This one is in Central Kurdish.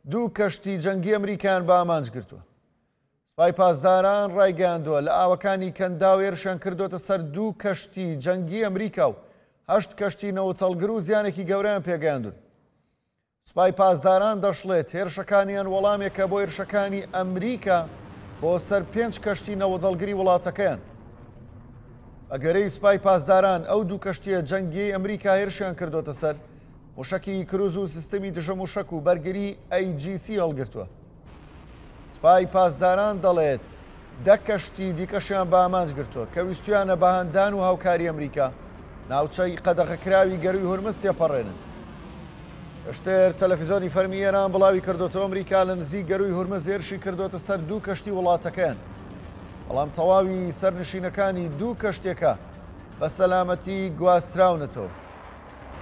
دوو کەشتی جەنگی ئەمریکایان بە ئامانج گرتووە. سوپای پاسداران ڕایگەیاندووە لە ئاوەکانی کەنداو هێرشیان کردوتە سەر دوو کەشتی جەنگی ئەمریکا و 8 کەشتی نەوەچەڵگر و زیانێکی گەورەیان پێگەیاندون. سوپای پاسداران دەشڵێت هێرشەکانیان وەڵامێکە بۆ هێرشەکانی ئەمریکا بۆ سەر 5 کەشتی نەوەجەڵگری وڵاتەکەیان. ئەگەرەی سوپای پاسداران ئەو دوو کەشتیە جەنگی ئەمریکا هێرشیان کردوتە سەر، موشەکی کروز و سیستەمی دژە موشک و بەرگری AGC هەڵگرتووە. سوپای پاسداران دەڵێت 10 کەشتی دیکەشیان بە ئامانج گرتووە کە ویستویانە بە هەندان و هاوکاری ئەمریکا ناوچەی قەدەغەکراوی گەروی هورمز تێپەڕێنن. پێشتر تەلەڤیزۆنی فەرمی ئێران بڵاوی کردوتەوە ئەمریکا لە نزیک گەروی هورمز هێرشی کردوتە سەر دوو کەشتی وڵاتەکەیان، بەڵام تەواوی سەرنشینەکانی دوو کەشتێکە بە سەلامەتی گواستراونەتەوە.